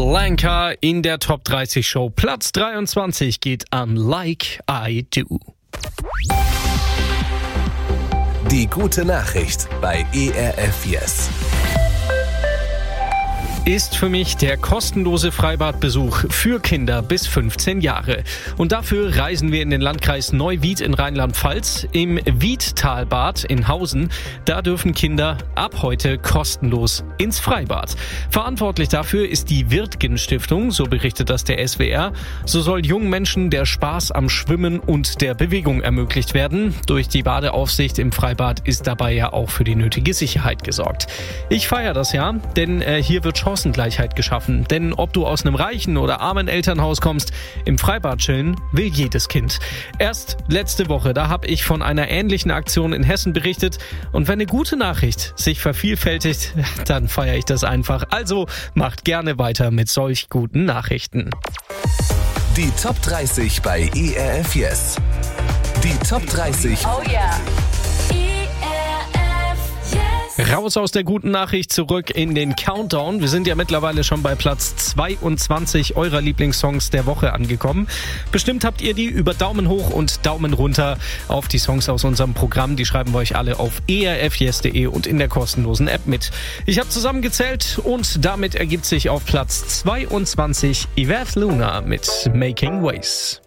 Blanca in der Top 30 Show. Platz 23 geht an Like I Do. Die gute Nachricht bei ERF Yes. Ist für mich der kostenlose Freibadbesuch für Kinder bis 15 Jahre. Und dafür reisen wir in den Landkreis Neuwied in Rheinland-Pfalz. Im Wiedtalbad in Hausen, da dürfen Kinder ab heute kostenlos ins Freibad. Verantwortlich dafür ist die Wirtgen-Stiftung, so berichtet das der SWR. So soll jungen Menschen der Spaß am Schwimmen und der Bewegung ermöglicht werden. Durch die Badeaufsicht im Freibad ist dabei ja auch für die nötige Sicherheit gesorgt. Ich feiere das ja, denn hier wird Chancengleichheit geschaffen. Denn ob du aus einem reichen oder armen Elternhaus kommst, im Freibad chillen will jedes Kind. Erst letzte Woche, da habe ich von einer ähnlichen Aktion in Hessen berichtet. Und wenn eine gute Nachricht sich vervielfältigt, dann feiere ich das einfach. Also macht gerne weiter mit solch guten Nachrichten. Die Top 30 bei ERF Yes. Die Top 30 Oh yeah. Raus aus der guten Nachricht, zurück in den Countdown. Wir sind ja mittlerweile schon bei Platz 22 eurer Lieblingssongs der Woche angekommen. Bestimmt habt ihr die über Daumen hoch und Daumen runter auf die Songs aus unserem Programm. Die schreiben wir euch alle auf erfyes.de und in der kostenlosen App mit. Ich habe zusammengezählt und damit ergibt sich auf Platz 22 Yvette Luna mit Making Ways.